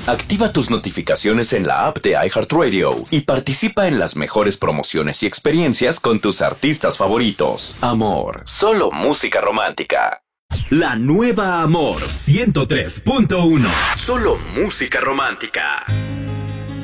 Activa tus notificaciones en la app de iHeartRadio y participa en las mejores promociones y experiencias con tus artistas favoritos. Amor, solo música romántica. La nueva Amor 103.1. Solo música romántica.